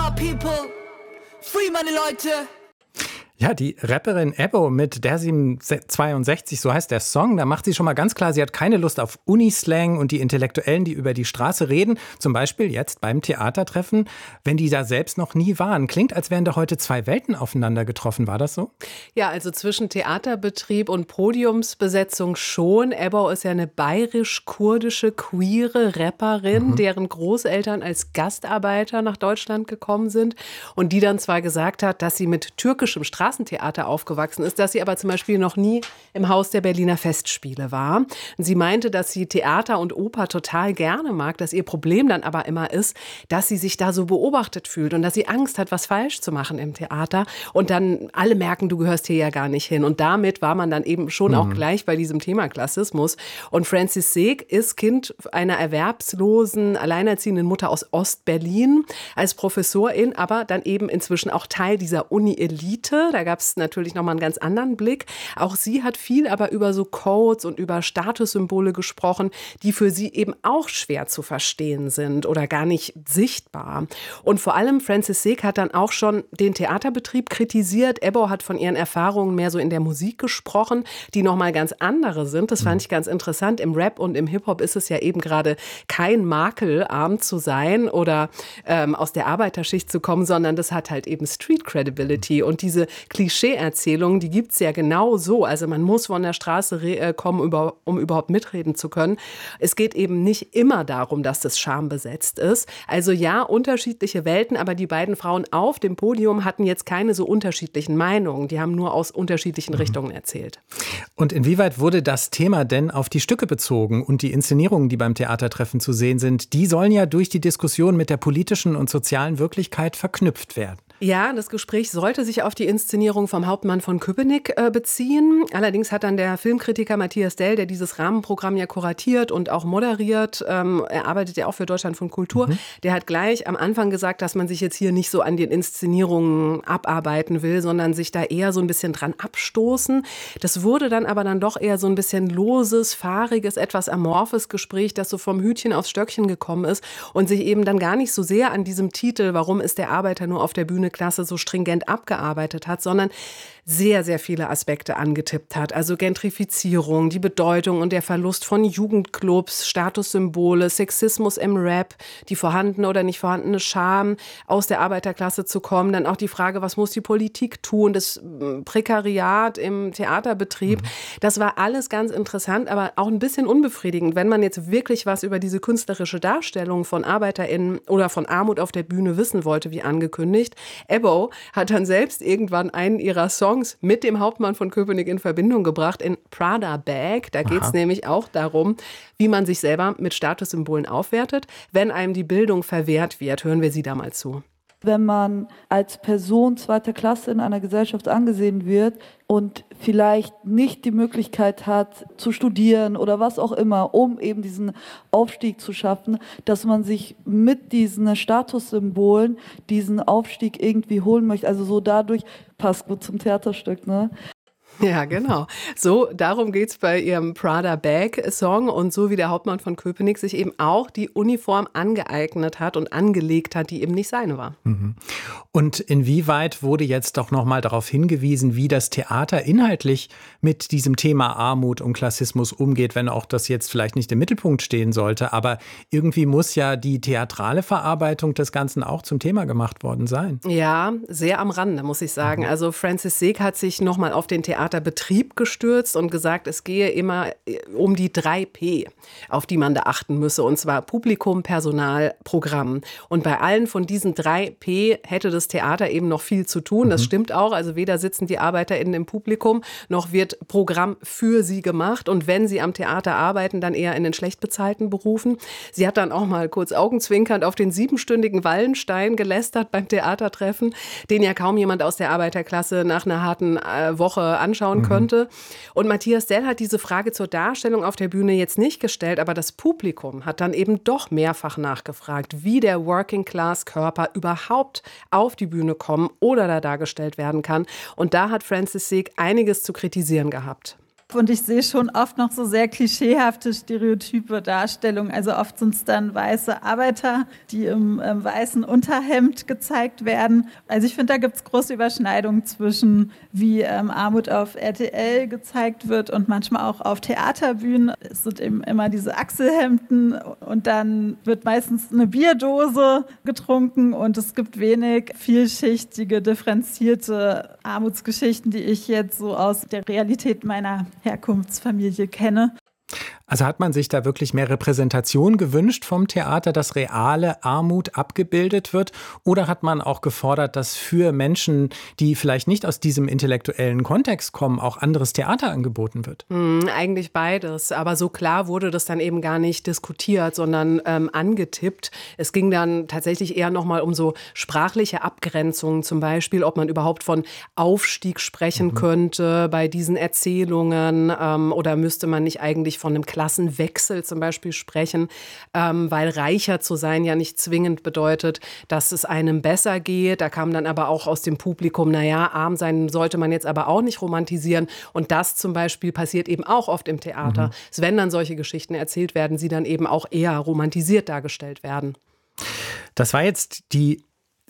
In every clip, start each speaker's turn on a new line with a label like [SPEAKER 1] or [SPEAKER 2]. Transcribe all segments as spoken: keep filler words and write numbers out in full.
[SPEAKER 1] my people. Free money, Leute.
[SPEAKER 2] Ja, die Rapperin Ebbo mit der siebenundzwanzig, so heißt der Song, da macht sie schon mal ganz klar, sie hat keine Lust auf Unislang und die Intellektuellen, die über die Straße reden, zum Beispiel jetzt beim Theatertreffen, wenn die da selbst noch nie waren. Klingt, als wären da heute zwei Welten aufeinander getroffen, war das so?
[SPEAKER 3] Ja, also zwischen Theaterbetrieb und Podiumsbesetzung schon. Ebbo ist ja eine bayerisch-kurdische, queere Rapperin, mhm. deren Großeltern als Gastarbeiter nach Deutschland gekommen sind und die dann zwar gesagt hat, dass sie mit türkischem Straßentheater aufgewachsen ist, dass sie aber zum Beispiel noch nie im Haus der Berliner Festspiele war. Sie meinte, dass sie Theater und Oper total gerne mag, dass ihr Problem dann aber immer ist, dass sie sich da so beobachtet fühlt und dass sie Angst hat, was falsch zu machen im Theater und dann alle merken, du gehörst hier ja gar nicht hin. Und damit war man dann eben schon mhm. auch gleich bei diesem Thema Klassismus. Und Francis Seek ist Kind einer erwerbslosen, alleinerziehenden Mutter aus Ostberlin, als Professorin, aber dann eben inzwischen auch Teil dieser Uni-Elite. Da gab es natürlich nochmal einen ganz anderen Blick. Auch sie hat viel aber über so Codes und über Statussymbole gesprochen, die für sie eben auch schwer zu verstehen sind oder gar nicht sichtbar. Und vor allem Francis Seek hat dann auch schon den Theaterbetrieb kritisiert. Ebbo hat von ihren Erfahrungen mehr so in der Musik gesprochen, die nochmal ganz andere sind. Das fand ich ganz interessant. Im Rap und im Hip-Hop ist es ja eben gerade kein Makel, arm zu sein oder ähm, aus der Arbeiterschicht zu kommen, sondern das hat halt eben Street Credibility. Und diese Klischee-Erzählungen, die gibt es ja genau so. Also man muss von der Straße re- kommen, über, um überhaupt mitreden zu können. Es geht eben nicht immer darum, dass das schambesetzt ist. Also ja, unterschiedliche Welten, aber die beiden Frauen auf dem Podium hatten jetzt keine so unterschiedlichen Meinungen. Die haben nur aus unterschiedlichen mhm. Richtungen erzählt.
[SPEAKER 2] Und inwieweit wurde das Thema denn auf die Stücke bezogen und die Inszenierungen, die beim Theatertreffen zu sehen sind, die sollen ja durch die Diskussion mit der politischen und sozialen Wirklichkeit verknüpft werden?
[SPEAKER 3] Ja, das Gespräch sollte sich auf die Inszenierung vom Hauptmann von Köpenick äh, beziehen. Allerdings hat dann der Filmkritiker Matthias Dell, der dieses Rahmenprogramm ja kuratiert und auch moderiert, ähm, er arbeitet ja auch für Deutschlandfunk Kultur, mhm. der hat gleich am Anfang gesagt, dass man sich jetzt hier nicht so an den Inszenierungen abarbeiten will, sondern sich da eher so ein bisschen dran abstoßen. Das wurde dann aber dann doch eher so ein bisschen loses, fahriges, etwas amorphes Gespräch, das so vom Hütchen aufs Stöckchen gekommen ist und sich eben dann gar nicht so sehr an diesem Titel, warum ist der Arbeiter nur auf der Bühne Klasse so stringent abgearbeitet hat, sondern sehr, sehr viele Aspekte angetippt hat. Also Gentrifizierung, die Bedeutung und der Verlust von Jugendclubs, Statussymbole, Sexismus im Rap, die vorhandene oder nicht vorhandene Scham, aus der Arbeiterklasse zu kommen. Dann auch die Frage, was muss die Politik tun, das Prekariat im Theaterbetrieb. Mhm. Das war alles ganz interessant, aber auch ein bisschen unbefriedigend, wenn man jetzt wirklich was über diese künstlerische Darstellung von ArbeiterInnen oder von Armut auf der Bühne wissen wollte, wie angekündigt. Ebbo hat dann selbst irgendwann einen ihrer Songs mit dem Hauptmann von Köpenick in Verbindung gebracht, in Prada Bag. Da geht es nämlich auch darum, wie man sich selber mit Statussymbolen aufwertet, wenn einem die Bildung verwehrt wird. Hören wir sie da mal zu.
[SPEAKER 4] Wenn man als Person zweiter Klasse in einer Gesellschaft angesehen wird und vielleicht nicht die Möglichkeit hat, zu studieren oder was auch immer, um eben diesen Aufstieg zu schaffen, dass man sich mit diesen Statussymbolen diesen Aufstieg irgendwie holen möchte. Also so dadurch, passt gut zum Theaterstück, ne?
[SPEAKER 3] Ja, genau. So, darum geht's bei ihrem Prada Bag Song und so wie der Hauptmann von Köpenick sich eben auch die Uniform angeeignet hat und angelegt hat, die eben nicht seine war.
[SPEAKER 2] Und inwieweit wurde jetzt doch nochmal darauf hingewiesen, wie das Theater inhaltlich mit diesem Thema Armut und Klassismus umgeht, wenn auch das jetzt vielleicht nicht im Mittelpunkt stehen sollte, aber irgendwie muss ja die theatrale Verarbeitung des Ganzen auch zum Thema gemacht worden sein.
[SPEAKER 3] Ja, sehr am Rande, muss ich sagen. Also Francis Seek hat sich nochmal auf den Theater Betrieb gestürzt und gesagt, es gehe immer um die drei P, auf die man da achten müsse, und zwar Publikum, Personal, Programm. Und bei allen von diesen drei P hätte das Theater eben noch viel zu tun. Das stimmt auch, also weder sitzen die ArbeiterInnen im Publikum, noch wird Programm für sie gemacht. Und wenn sie am Theater arbeiten, dann eher in den schlecht bezahlten Berufen. Sie hat dann auch mal kurz augenzwinkernd auf den siebenstündigen Wallenstein gelästert beim Theatertreffen, den ja kaum jemand aus der Arbeiterklasse nach einer harten äh, Woche anschauen mhm. könnte. Und Matthias Dell hat diese Frage zur Darstellung auf der Bühne jetzt nicht gestellt, aber das Publikum hat dann eben doch mehrfach nachgefragt, wie der Working-Class-Körper überhaupt auf die Bühne kommen oder da dargestellt werden kann. Und da hat Francis Seek einiges zu kritisieren gehabt.
[SPEAKER 5] Und ich sehe schon oft noch so sehr klischeehafte, stereotype Darstellungen. Also oft sind es dann weiße Arbeiter, die im, im weißen Unterhemd gezeigt werden. Also ich finde, da gibt es große Überschneidungen zwischen, wie ähm, Armut auf R T L gezeigt wird und manchmal auch auf Theaterbühnen. Es sind eben immer diese Achselhemden und dann wird meistens eine Bierdose getrunken und es gibt wenig vielschichtige, differenzierte Armutsgeschichten, die ich jetzt so aus der Realität meiner Herkunftsfamilie kenne.
[SPEAKER 2] Also hat man sich da wirklich mehr Repräsentation gewünscht vom Theater, dass reale Armut abgebildet wird? Oder hat man auch gefordert, dass für Menschen, die vielleicht nicht aus diesem intellektuellen Kontext kommen, auch anderes Theater angeboten wird?
[SPEAKER 3] Hm, eigentlich beides. Aber so klar wurde das dann eben gar nicht diskutiert, sondern ähm, angetippt. Es ging dann tatsächlich eher nochmal um so sprachliche Abgrenzungen. Zum Beispiel, ob man überhaupt von Aufstieg sprechen mhm. könnte bei diesen Erzählungen. Ähm, oder müsste man nicht eigentlich von einem Klassenwechsel zum Beispiel sprechen, ähm, weil reicher zu sein ja nicht zwingend bedeutet, dass es einem besser geht. Da kam dann aber auch aus dem Publikum, naja, arm sein sollte man jetzt aber auch nicht romantisieren. Und das zum Beispiel passiert eben auch oft im Theater. Mhm. Dass, wenn dann solche Geschichten erzählt werden, sie dann eben auch eher romantisiert dargestellt werden.
[SPEAKER 2] Das war jetzt die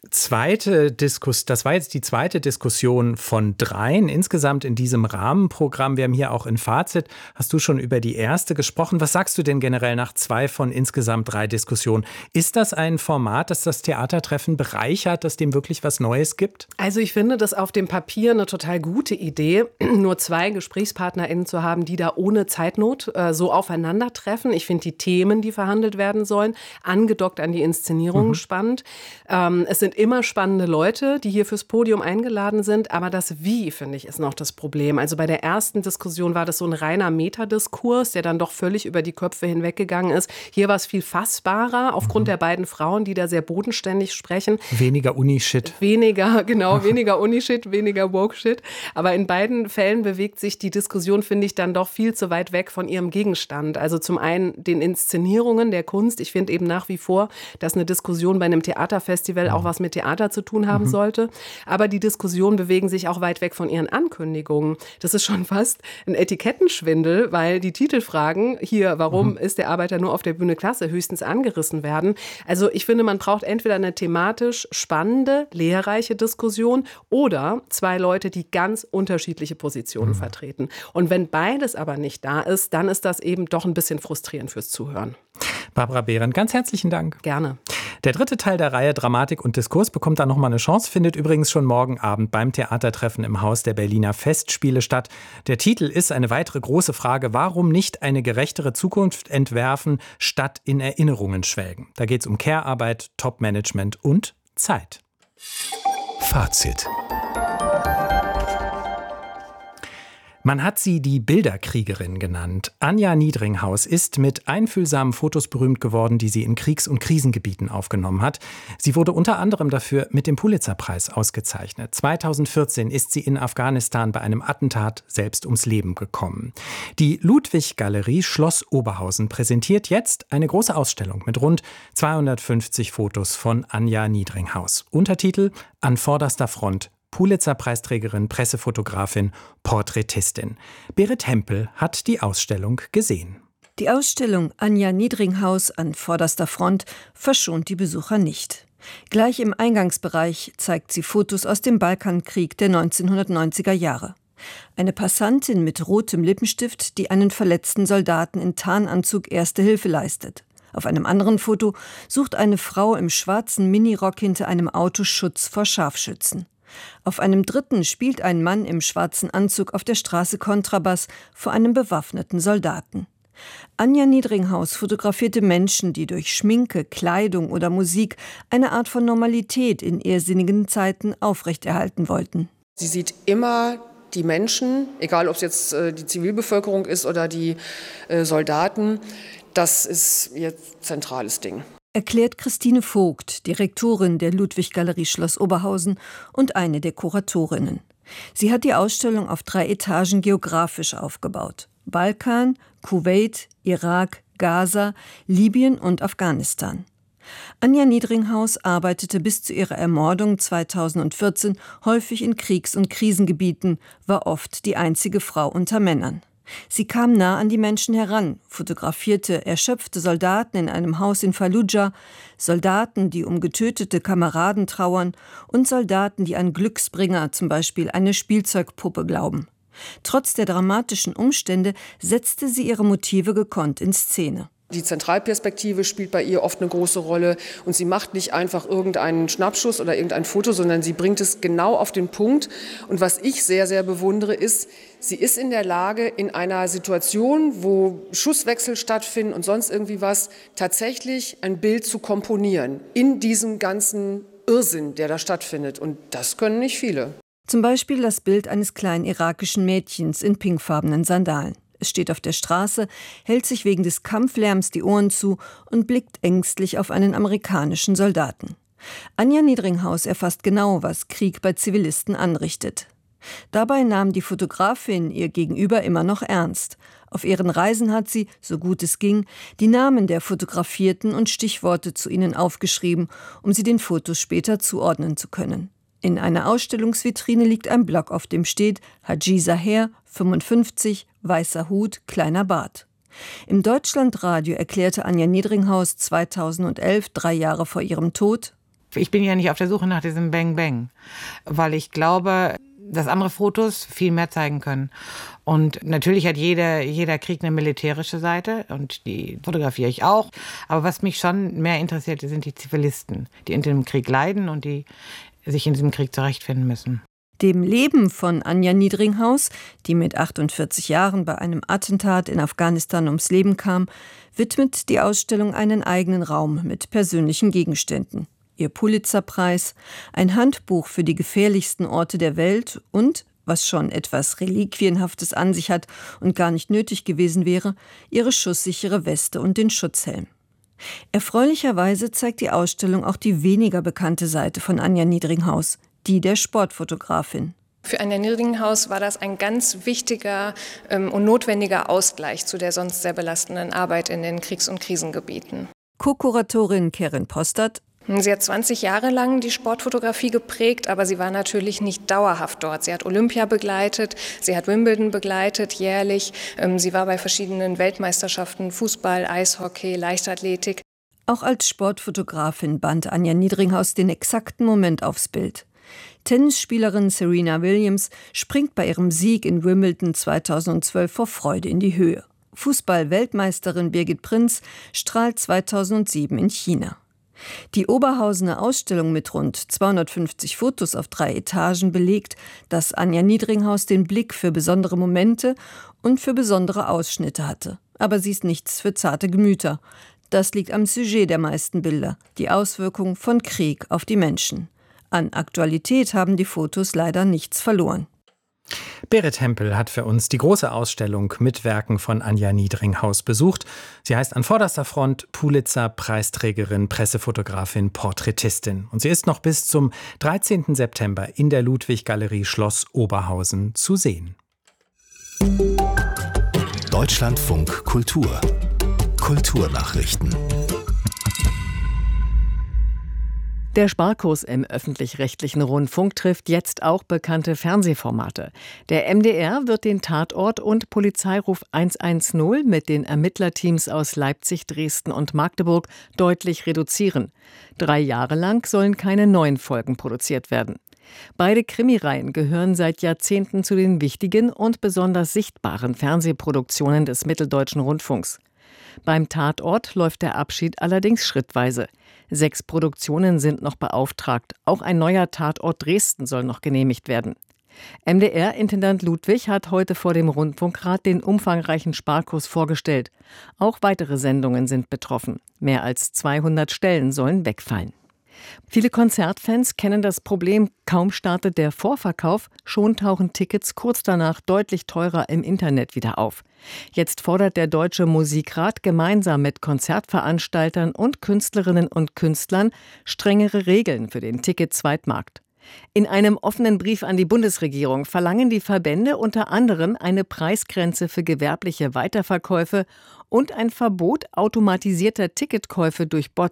[SPEAKER 2] Zweite Diskus, das war jetzt die zweite Diskussion von dreien insgesamt in diesem Rahmenprogramm. Wir haben hier auch in Fazit, hast du schon über die erste gesprochen. Was sagst du denn generell nach zwei von insgesamt drei Diskussionen? Ist das ein Format, das das Theatertreffen bereichert, das dem wirklich was Neues gibt?
[SPEAKER 3] Also ich finde das auf dem Papier eine total gute Idee, nur zwei GesprächspartnerInnen zu haben, die da ohne Zeitnot äh, so aufeinandertreffen. Ich finde die Themen, die verhandelt werden sollen, angedockt an die Inszenierung mhm. spannend. Ähm, es sind immer spannende Leute, die hier fürs Podium eingeladen sind, aber das Wie, finde ich, ist noch das Problem. Also bei der ersten Diskussion war das so ein reiner Metadiskurs, der dann doch völlig über die Köpfe hinweggegangen ist. Hier war es viel fassbarer, aufgrund mhm. der beiden Frauen, die da sehr bodenständig sprechen.
[SPEAKER 2] Weniger Uni-Shit.
[SPEAKER 3] Weniger, genau, weniger Uni-Shit, weniger Woke-Shit. Aber in beiden Fällen bewegt sich die Diskussion, finde ich, dann doch viel zu weit weg von ihrem Gegenstand. Also zum einen den Inszenierungen der Kunst. Ich finde eben nach wie vor, dass eine Diskussion bei einem Theaterfestival mhm. auch was mit Theater zu tun haben mhm. sollte. Aber die Diskussionen bewegen sich auch weit weg von ihren Ankündigungen. Das ist schon fast ein Etikettenschwindel, weil die Titelfragen hier, warum mhm. ist der Arbeiter nur auf der Bühne klasse, höchstens angerissen werden. Also ich finde, man braucht entweder eine thematisch spannende, lehrreiche Diskussion oder zwei Leute, die ganz unterschiedliche Positionen mhm. vertreten. Und wenn beides aber nicht da ist, dann ist das eben doch ein bisschen frustrierend fürs Zuhören.
[SPEAKER 2] Barbara Behrendt, ganz herzlichen Dank.
[SPEAKER 3] Gerne.
[SPEAKER 2] Der dritte Teil der Reihe Dramatik und Diskurs bekommt da noch mal eine Chance, findet übrigens schon morgen Abend beim Theatertreffen im Haus der Berliner Festspiele statt. Der Titel ist eine weitere große Frage: Warum nicht eine gerechtere Zukunft entwerfen, statt in Erinnerungen schwelgen? Da geht es um Care-Arbeit, Top-Management und Zeit.
[SPEAKER 6] Fazit.
[SPEAKER 2] Man hat sie die Bilderkriegerin genannt. Anja Niedringhaus ist mit einfühlsamen Fotos berühmt geworden, die sie in Kriegs- und Krisengebieten aufgenommen hat. Sie wurde unter anderem dafür mit dem Pulitzerpreis ausgezeichnet. zweitausendvierzehn ist sie in Afghanistan bei einem Attentat selbst ums Leben gekommen. Die Ludwig-Galerie Schloss Oberhausen präsentiert jetzt eine große Ausstellung mit rund zweihundertfünfzig Fotos von Anja Niedringhaus. Untertitel: An vorderster Front. Pulitzer-Preisträgerin, Pressefotografin, Porträtistin. Berit Hempel hat die Ausstellung gesehen.
[SPEAKER 7] Die Ausstellung Anja Niedringhaus an vorderster Front verschont die Besucher nicht. Gleich im Eingangsbereich zeigt sie Fotos aus dem Balkankrieg der neunzehnhundertneunziger Jahre. Eine Passantin mit rotem Lippenstift, die einen verletzten Soldaten in Tarnanzug Erste Hilfe leistet. Auf einem anderen Foto sucht eine Frau im schwarzen Minirock hinter einem Auto Schutz vor Scharfschützen. Auf einem dritten spielt ein Mann im schwarzen Anzug auf der Straße Kontrabass vor einem bewaffneten Soldaten. Anja Niedringhaus fotografierte Menschen, die durch Schminke, Kleidung oder Musik eine Art von Normalität in irrsinnigen Zeiten aufrechterhalten wollten.
[SPEAKER 8] Sie sieht immer die Menschen, egal ob es jetzt äh, die Zivilbevölkerung ist oder die äh, Soldaten, das ist ihr zentrales Ding.
[SPEAKER 7] Erklärt Christine Vogt, Direktorin der Ludwig-Galerie Schloss Oberhausen und eine der Kuratorinnen. Sie hat die Ausstellung auf drei Etagen geografisch aufgebaut: Balkan, Kuwait, Irak, Gaza, Libyen und Afghanistan. Anja Niedringhaus arbeitete bis zu ihrer Ermordung zweitausendvierzehn häufig in Kriegs- und Krisengebieten, war oft die einzige Frau unter Männern. Sie kam nah an die Menschen heran, fotografierte erschöpfte Soldaten in einem Haus in Fallujah, Soldaten, die um getötete Kameraden trauern und Soldaten, die an Glücksbringer, zum Beispiel eine Spielzeugpuppe, glauben. Trotz der dramatischen Umstände setzte sie ihre Motive gekonnt in Szene.
[SPEAKER 8] Die Zentralperspektive spielt bei ihr oft eine große Rolle und sie macht nicht einfach irgendeinen Schnappschuss oder irgendein Foto, sondern sie bringt es genau auf den Punkt. Und was ich sehr, sehr bewundere, ist, sie ist in der Lage, in einer Situation, wo Schusswechsel stattfinden und sonst irgendwie was, tatsächlich ein Bild zu komponieren in diesem ganzen Irrsinn, der da stattfindet. Und das können nicht viele.
[SPEAKER 7] Zum Beispiel das Bild eines kleinen irakischen Mädchens in pinkfarbenen Sandalen. Es steht auf der Straße, hält sich wegen des Kampflärms die Ohren zu und blickt ängstlich auf einen amerikanischen Soldaten. Anja Niedringhaus erfasst genau, was Krieg bei Zivilisten anrichtet. Dabei nahm die Fotografin ihr Gegenüber immer noch ernst. Auf ihren Reisen hat sie, so gut es ging, die Namen der Fotografierten und Stichworte zu ihnen aufgeschrieben, um sie den Fotos später zuordnen zu können. In einer Ausstellungsvitrine liegt ein Block, auf dem steht Haji Zaher, fünfundfünfzig, weißer Hut, kleiner Bart. Im Deutschlandradio erklärte Anja Niedringhaus zweitausendelf, drei Jahre vor ihrem Tod:
[SPEAKER 9] Ich bin ja nicht auf der Suche nach diesem Bang Bang, weil ich glaube, dass andere Fotos viel mehr zeigen können. Und natürlich hat jeder, jeder Krieg eine militärische Seite und die fotografiere ich auch. Aber was mich schon mehr interessiert, sind die Zivilisten, die in dem Krieg leiden und die sich in diesem Krieg zurechtfinden müssen.
[SPEAKER 7] Dem Leben von Anja Niedringhaus, die mit achtundvierzig Jahren bei einem Attentat in Afghanistan ums Leben kam, widmet die Ausstellung einen eigenen Raum mit persönlichen Gegenständen. Ihr Pulitzerpreis, ein Handbuch für die gefährlichsten Orte der Welt und, was schon etwas Reliquienhaftes an sich hat und gar nicht nötig gewesen wäre, ihre schusssichere Weste und den Schutzhelm. Erfreulicherweise zeigt die Ausstellung auch die weniger bekannte Seite von Anja Niedringhaus, die der Sportfotografin.
[SPEAKER 10] Für Anja Niedringhaus war das ein ganz wichtiger ähm, und notwendiger Ausgleich zu der sonst sehr belastenden Arbeit in den Kriegs- und Krisengebieten.
[SPEAKER 7] Co-Kuratorin Kerin Postert:
[SPEAKER 10] Sie hat zwanzig Jahre lang die Sportfotografie geprägt, aber sie war natürlich nicht dauerhaft dort. Sie hat Olympia begleitet, sie hat Wimbledon begleitet jährlich. Sie war bei verschiedenen Weltmeisterschaften, Fußball, Eishockey, Leichtathletik.
[SPEAKER 7] Auch als Sportfotografin band Anja Niedringhaus den exakten Moment aufs Bild. Tennisspielerin Serena Williams springt bei ihrem Sieg in Wimbledon zweitausendzwölf vor Freude in die Höhe. Fußball-Weltmeisterin Birgit Prinz strahlt zweitausendsieben in China. Die Oberhausener Ausstellung mit rund zweihundertfünfzig Fotos auf drei Etagen belegt, dass Anja Niedringhaus den Blick für besondere Momente und für besondere Ausschnitte hatte. Aber sie ist nichts für zarte Gemüter. Das liegt am Sujet der meisten Bilder, die Auswirkung von Krieg auf die Menschen. An Aktualität haben die Fotos leider nichts verloren.
[SPEAKER 2] Berit Hempel hat für uns die große Ausstellung mit Werken von Anja Niedringhaus besucht. Sie heißt An vorderster Front, Pulitzer-Preisträgerin, Pressefotografin, Porträtistin. Und sie ist noch bis zum dreizehnten September in der Ludwig-Galerie Schloss Oberhausen zu sehen.
[SPEAKER 6] Deutschlandfunk Kultur. Kulturnachrichten.
[SPEAKER 11] Der Sparkurs im öffentlich-rechtlichen Rundfunk trifft jetzt auch bekannte Fernsehformate. Der M D R wird den Tatort und Polizeiruf hundertzehn mit den Ermittlerteams aus Leipzig, Dresden und Magdeburg deutlich reduzieren. Drei Jahre lang sollen keine neuen Folgen produziert werden. Beide Krimireihen gehören seit Jahrzehnten zu den wichtigen und besonders sichtbaren Fernsehproduktionen des Mitteldeutschen Rundfunks. Beim Tatort läuft der Abschied allerdings schrittweise. Sechs Produktionen sind noch beauftragt. Auch ein neuer Tatort Dresden soll noch genehmigt werden. M D R-Intendant Ludwig hat heute vor dem Rundfunkrat den umfangreichen Sparkurs vorgestellt. Auch weitere Sendungen sind betroffen. Mehr als zweihundert Stellen sollen wegfallen. Viele Konzertfans kennen das Problem, kaum startet der Vorverkauf, schon tauchen Tickets kurz danach deutlich teurer im Internet wieder auf. Jetzt fordert der Deutsche Musikrat gemeinsam mit Konzertveranstaltern und Künstlerinnen und Künstlern strengere Regeln für den Ticket-Zweitmarkt. In einem offenen Brief an die Bundesregierung verlangen die Verbände unter anderem eine Preisgrenze für gewerbliche Weiterverkäufe und ein Verbot automatisierter Ticketkäufe durch Bots.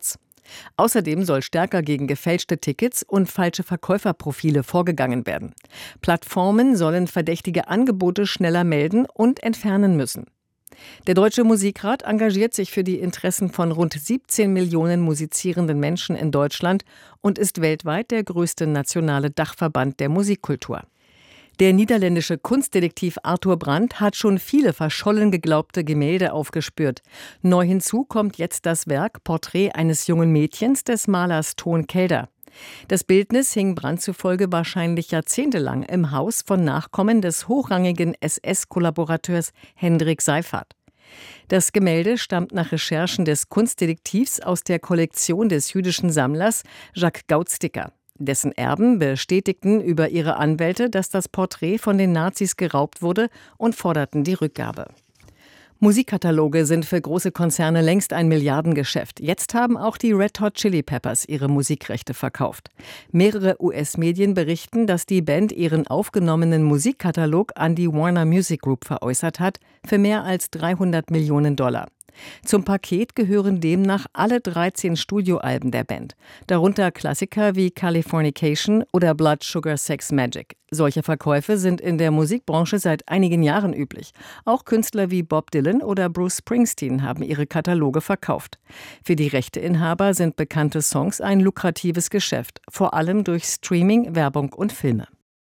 [SPEAKER 11] Außerdem soll stärker gegen gefälschte Tickets und falsche Verkäuferprofile vorgegangen werden. Plattformen sollen verdächtige Angebote schneller melden und entfernen müssen. Der Deutsche Musikrat engagiert sich für die Interessen von rund siebzehn Millionen musizierenden Menschen in Deutschland und ist weltweit der größte nationale Dachverband der Musikkultur. Der niederländische Kunstdetektiv Arthur Brandt hat schon viele verschollen geglaubte Gemälde aufgespürt. Neu hinzu kommt jetzt das Werk Porträt eines jungen Mädchens des Malers Toon Kelder. Das Bildnis hing Brandt zufolge wahrscheinlich jahrzehntelang im Haus von Nachkommen des hochrangigen S S-Kollaborateurs Hendrik Seyfarth. Das Gemälde stammt nach Recherchen des Kunstdetektivs aus der Kollektion des jüdischen Sammlers Jacques Gautsticker. Dessen Erben bestätigten über ihre Anwälte, dass das Porträt von den Nazis geraubt wurde und forderten die Rückgabe. Musikkataloge sind für große Konzerne längst ein Milliardengeschäft. Jetzt haben auch die Red Hot Chili Peppers ihre Musikrechte verkauft. Mehrere U S-Medien berichten, dass die Band ihren aufgenommenen Musikkatalog an die Warner Music Group veräußert hat für mehr als dreihundert Millionen Dollar. Zum Paket gehören demnach alle dreizehn Studioalben der Band, darunter Klassiker wie Californication oder Blood Sugar Sex Magic. Solche Verkäufe sind in der Musikbranche seit einigen Jahren üblich. Auch Künstler wie Bob Dylan oder Bruce Springsteen haben ihre Kataloge verkauft. Für die Rechteinhaber sind bekannte Songs ein lukratives Geschäft, vor allem durch Streaming, Werbung und Filme.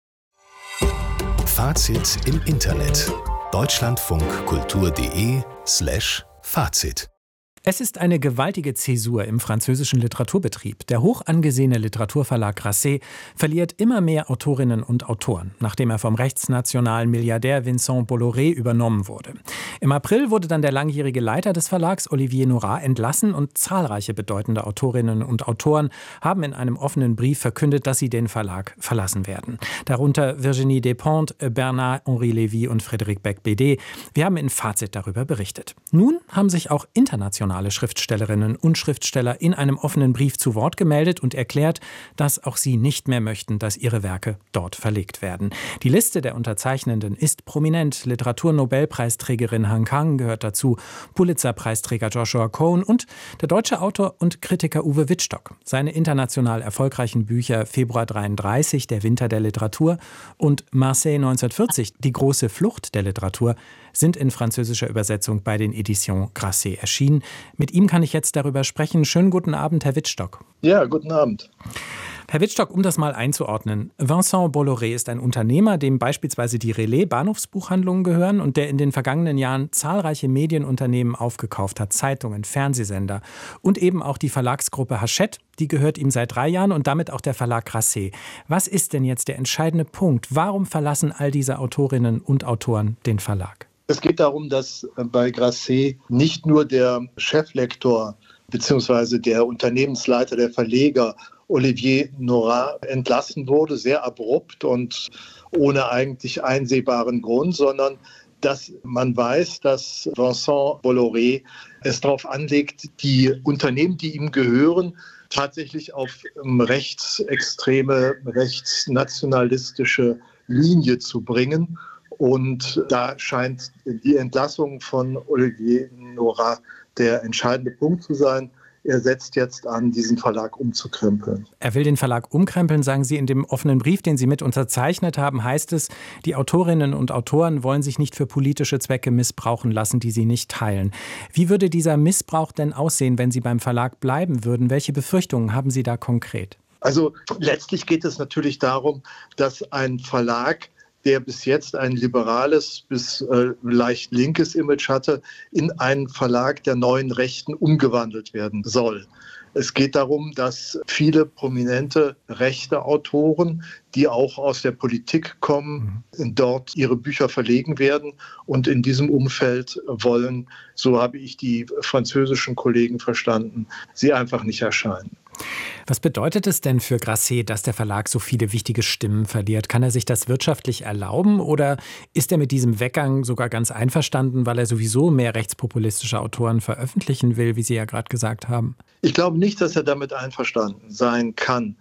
[SPEAKER 6] Fazit im Internet. deutschlandfunkkultur.de slash Fazit.
[SPEAKER 2] Es ist eine gewaltige Zäsur im französischen Literaturbetrieb. Der hoch angesehene Literaturverlag Grasset verliert immer mehr Autorinnen und Autoren, nachdem er vom rechtsnationalen Milliardär Vincent Bolloré übernommen wurde. Im April wurde dann der langjährige Leiter des Verlags, Olivier Nora, entlassen und zahlreiche bedeutende Autorinnen und Autoren haben in einem offenen Brief verkündet, dass sie den Verlag verlassen werden. Darunter Virginie Despentes, Bernard-Henri Lévy und Frédéric Becbédé. Wir haben in Fazit darüber berichtet. Nun haben sich auch international Schriftstellerinnen und Schriftsteller in einem offenen Brief zu Wort gemeldet und erklärt, dass auch sie nicht mehr möchten, dass ihre Werke dort verlegt werden. Die Liste der Unterzeichnenden ist prominent. Literaturnobelpreisträgerin Han Kang gehört dazu, Pulitzer-Preisträger Joshua Cohen und der deutsche Autor und Kritiker Uwe Wittstock. Seine international erfolgreichen Bücher Februar dreiunddreißig, Der Winter der Literatur und Marseille neunzehnhundertvierzig, Die große Flucht der Literatur, sind in französischer Übersetzung bei den Editions Grasset erschienen. Mit ihm kann ich jetzt darüber sprechen. Schönen guten Abend, Herr Wittstock.
[SPEAKER 12] Ja, guten Abend.
[SPEAKER 2] Herr Wittstock, um das mal einzuordnen. Vincent Bolloré ist ein Unternehmer, dem beispielsweise die Relais Bahnhofsbuchhandlungen gehören und der in den vergangenen Jahren zahlreiche Medienunternehmen aufgekauft hat, Zeitungen, Fernsehsender und eben auch die Verlagsgruppe Hachette, die gehört ihm seit drei Jahren und damit auch der Verlag Grasset. Was ist denn jetzt der entscheidende Punkt? Warum verlassen all diese Autorinnen und Autoren den Verlag?
[SPEAKER 12] Es geht darum, dass bei Grasset nicht nur der Cheflektor bzw. der Unternehmensleiter, der Verleger Olivier Nora entlassen wurde, sehr abrupt und ohne eigentlich einsehbaren Grund, sondern dass man weiß, dass Vincent Bolloré es darauf anlegt, die Unternehmen, die ihm gehören, tatsächlich auf rechtsextreme, rechtsnationalistische Linie zu bringen. Und da scheint die Entlassung von Olivier Nora der entscheidende Punkt zu sein. Er setzt jetzt an, diesen Verlag umzukrempeln.
[SPEAKER 2] Er will den Verlag umkrempeln, sagen Sie. In dem offenen Brief, den Sie mit unterzeichnet haben, heißt es, die Autorinnen und Autoren wollen sich nicht für politische Zwecke missbrauchen lassen, die sie nicht teilen. Wie würde dieser Missbrauch denn aussehen, wenn Sie beim Verlag bleiben würden? Welche Befürchtungen haben Sie da konkret?
[SPEAKER 12] Also letztlich geht es natürlich darum, dass ein Verlag, der bis jetzt ein liberales bis äh, leicht linkes Image hatte, in einen Verlag der neuen Rechten umgewandelt werden soll. Es geht darum, dass viele prominente rechte Autoren, die auch aus der Politik kommen, mhm. dort ihre Bücher verlegen werden und in diesem Umfeld wollen, so habe ich die französischen Kollegen verstanden, sie einfach nicht erscheinen.
[SPEAKER 2] Was bedeutet es denn für Grasset, dass der Verlag so viele wichtige Stimmen verliert? Kann er sich das wirtschaftlich erlauben oder ist er mit diesem Weggang sogar ganz einverstanden, weil er sowieso mehr rechtspopulistische Autoren veröffentlichen will, wie Sie ja gerade gesagt haben?
[SPEAKER 12] Ich glaube nicht, dass er damit einverstanden sein kann.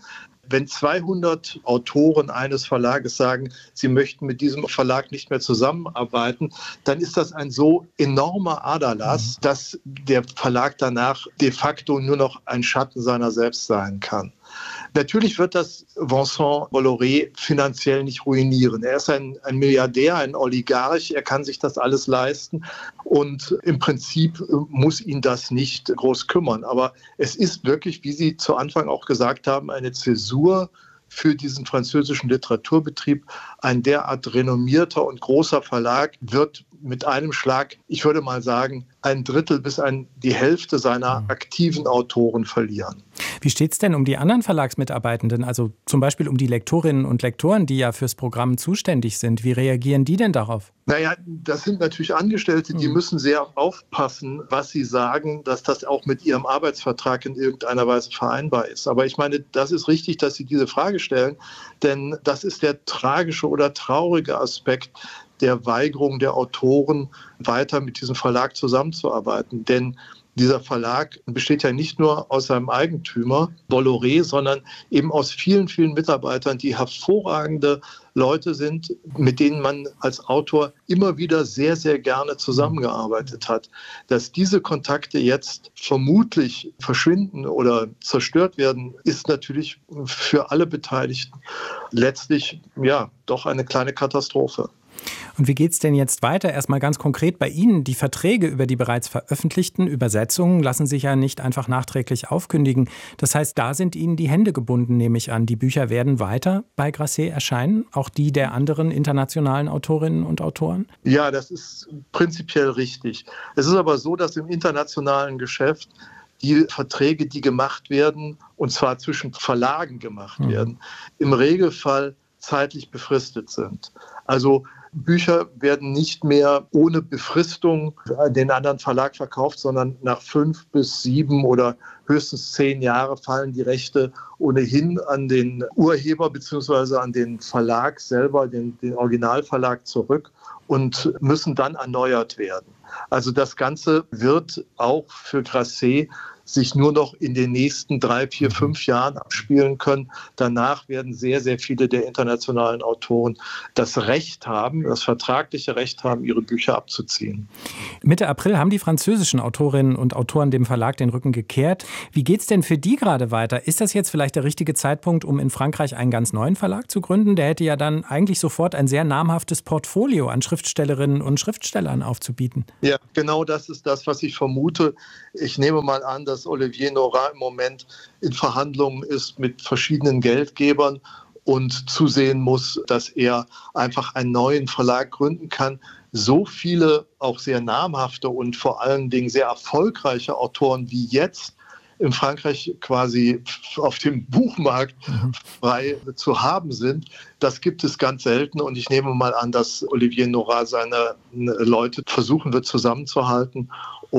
[SPEAKER 12] wenn zweihundert Autoren eines Verlages sagen, sie möchten mit diesem Verlag nicht mehr zusammenarbeiten, dann ist das ein so enormer Aderlass, mhm. dass der Verlag danach de facto nur noch ein Schatten seiner selbst sein kann. Natürlich wird das Vincent Bolloré finanziell nicht ruinieren. Er ist ein, ein Milliardär, ein Oligarch, er kann sich das alles leisten und im Prinzip muss ihn das nicht groß kümmern. Aber es ist wirklich, wie Sie zu Anfang auch gesagt haben, eine Zäsur für diesen französischen Literaturbetrieb. Ein derart renommierter und großer Verlag wird mit einem Schlag, ich würde mal sagen, ein Drittel bis ein, die Hälfte seiner aktiven Autoren verlieren.
[SPEAKER 2] Wie steht es denn um die anderen Verlagsmitarbeitenden, also zum Beispiel um die Lektorinnen und Lektoren, die ja fürs Programm zuständig sind? Wie reagieren die denn darauf?
[SPEAKER 12] Naja, das sind natürlich Angestellte, die müssen sehr aufpassen, was sie sagen, dass das auch mit ihrem Arbeitsvertrag in irgendeiner Weise vereinbar ist. Aber ich meine, das ist richtig, dass Sie diese Frage stellen, denn das ist der tragische oder traurige Aspekt der Weigerung der Autoren, weiter mit diesem Verlag zusammenzuarbeiten. Denn dieser Verlag besteht ja nicht nur aus seinem Eigentümer, Bolloré, sondern eben aus vielen, vielen Mitarbeitern, die hervorragende Leute sind, mit denen man als Autor immer wieder sehr, sehr gerne zusammengearbeitet hat. Dass diese Kontakte jetzt vermutlich verschwinden oder zerstört werden, ist natürlich für alle Beteiligten letztlich ja doch eine kleine Katastrophe.
[SPEAKER 2] Und wie geht es denn jetzt weiter? Erstmal ganz konkret bei Ihnen. Die Verträge über die bereits veröffentlichten Übersetzungen lassen sich ja nicht einfach nachträglich aufkündigen. Das heißt, da sind Ihnen die Hände gebunden, nehme ich an. Die Bücher werden weiter bei Grasset erscheinen, auch die der anderen internationalen Autorinnen und Autoren?
[SPEAKER 12] Ja, das ist prinzipiell richtig. Es ist aber so, dass im internationalen Geschäft die Verträge, die gemacht werden, und zwar zwischen Verlagen gemacht mhm. werden, im Regelfall zeitlich befristet sind. Also Bücher werden nicht mehr ohne Befristung an den anderen Verlag verkauft, sondern nach fünf bis sieben oder höchstens zehn Jahre fallen die Rechte ohnehin an den Urheber bzw. an den Verlag selber, den, den Originalverlag zurück und müssen dann erneuert werden. Also das Ganze wird auch für Grasset sich nur noch in den nächsten drei, vier, fünf Jahren abspielen können. Danach werden sehr, sehr viele der internationalen Autoren das Recht haben, das vertragliche Recht haben, ihre Bücher abzuziehen.
[SPEAKER 2] Mitte April haben die französischen Autorinnen und Autoren dem Verlag den Rücken gekehrt. Wie geht es denn für die gerade weiter? Ist das jetzt vielleicht der richtige Zeitpunkt, um in Frankreich einen ganz neuen Verlag zu gründen? Der hätte ja dann eigentlich sofort ein sehr namhaftes Portfolio an Schriftstellerinnen und Schriftstellern aufzubieten.
[SPEAKER 12] Ja, genau das ist das, was ich vermute. Ich nehme mal an, dass Olivier Nora im Moment in Verhandlungen ist mit verschiedenen Geldgebern und zusehen muss, dass er einfach einen neuen Verlag gründen kann. So viele auch sehr namhafte und vor allen Dingen sehr erfolgreiche Autoren wie jetzt in Frankreich quasi auf dem Buchmarkt frei zu haben sind, das gibt es ganz selten. Und ich nehme mal an, dass Olivier Nora seine Leute versuchen wird zusammenzuhalten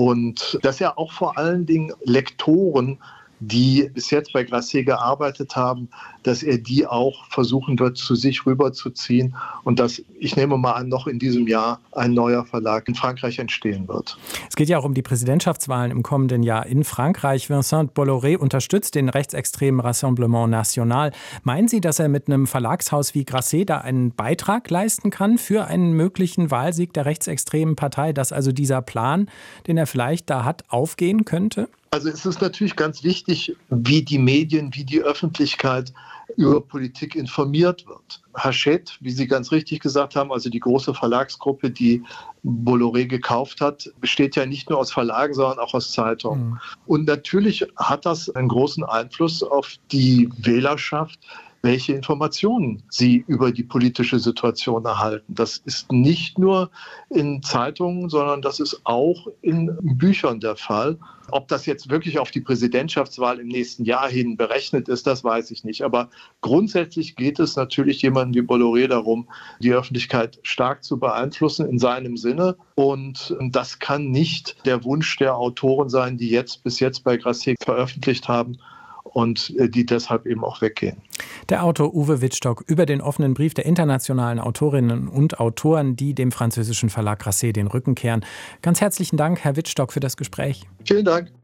[SPEAKER 12] und dass er auch vor allen Dingen Lektoren, die bis jetzt bei Grasset gearbeitet haben, dass er die auch versuchen wird, zu sich rüberzuziehen und dass, ich nehme mal an, noch in diesem Jahr ein neuer Verlag in Frankreich entstehen wird.
[SPEAKER 2] Es geht ja auch um die Präsidentschaftswahlen im kommenden Jahr in Frankreich. Vincent Bolloré unterstützt den rechtsextremen Rassemblement National. Meinen Sie, dass er mit einem Verlagshaus wie Grasset da einen Beitrag leisten kann für einen möglichen Wahlsieg der rechtsextremen Partei, dass also dieser Plan, den er vielleicht da hat, aufgehen könnte?
[SPEAKER 12] Also es ist natürlich ganz wichtig, wie die Medien, wie die Öffentlichkeit über Politik informiert wird. Hachette, wie Sie ganz richtig gesagt haben, also die große Verlagsgruppe, die Bolloré gekauft hat, besteht ja nicht nur aus Verlagen, sondern auch aus Zeitungen. Mhm. Und natürlich hat das einen großen Einfluss auf die Wählerschaft, welche Informationen sie über die politische Situation erhalten. Das ist nicht nur in Zeitungen, sondern das ist auch in Büchern der Fall. Ob das jetzt wirklich auf die Präsidentschaftswahl im nächsten Jahr hin berechnet ist, das weiß ich nicht. Aber grundsätzlich geht es natürlich jemandem wie Bolloré darum, die Öffentlichkeit stark zu beeinflussen in seinem Sinne. Und das kann nicht der Wunsch der Autoren sein, die jetzt bis jetzt bei Grasset veröffentlicht haben und die deshalb eben auch weggehen.
[SPEAKER 2] Der Autor Uwe Wittstock über den offenen Brief der internationalen Autorinnen und Autoren, die dem französischen Verlag Grasset den Rücken kehren. Ganz herzlichen Dank, Herr Wittstock, für das Gespräch.
[SPEAKER 12] Vielen Dank.